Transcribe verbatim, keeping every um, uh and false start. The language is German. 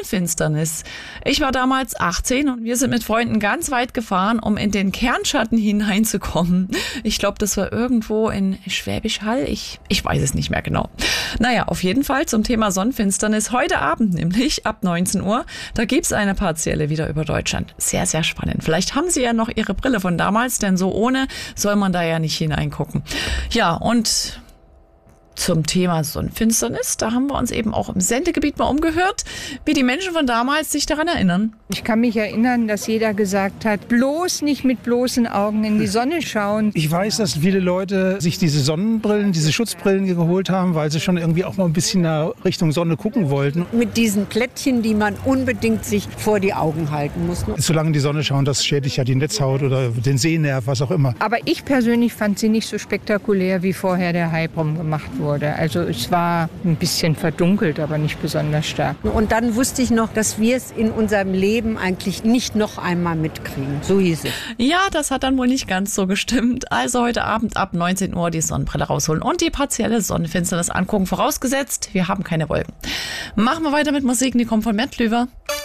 Sonnenfinsternis. Ich war damals achtzehn und wir sind mit Freunden ganz weit gefahren, um in den Kernschatten hineinzukommen. Ich glaube, das war irgendwo in Schwäbisch Hall. Ich, ich weiß es nicht mehr genau. Naja, auf jeden Fall zum Thema Sonnenfinsternis. Heute Abend nämlich ab neunzehn Uhr. Da gibt's eine partielle wieder über Deutschland. Sehr, sehr spannend. Vielleicht haben Sie ja noch Ihre Brille von damals, denn so ohne soll man da ja nicht hineingucken. Ja, und zum Thema Sonnenfinsternis, da haben wir uns eben auch im Sendegebiet mal umgehört, wie die Menschen von damals sich daran erinnern. Ich kann mich erinnern, dass jeder gesagt hat, bloß nicht mit bloßen Augen in die Sonne schauen. Ich weiß, dass viele Leute sich diese Sonnenbrillen, diese Schutzbrillen geholt haben, weil sie schon irgendwie auch mal ein bisschen nach Richtung Sonne gucken wollten. Mit diesen Plättchen, die man unbedingt sich vor die Augen halten muss. Solange in die Sonne schauen, das schädigt ja die Netzhaut oder den Sehnerv, was auch immer. Aber ich persönlich fand sie nicht so spektakulär, wie vorher der Hype rumgemacht wurde. Also es war ein bisschen verdunkelt, aber nicht besonders stark. Und dann wusste ich noch, dass wir es in unserem Leben eigentlich nicht noch einmal mitkriegen. So hieß es. Ja, das hat dann wohl nicht ganz so gestimmt. Also heute Abend ab neunzehn Uhr die Sonnenbrille rausholen und die partielle Sonnenfinsternis angucken. Vorausgesetzt, wir haben keine Wolken. Machen wir weiter mit Musik, die kommt von Matt Löwer.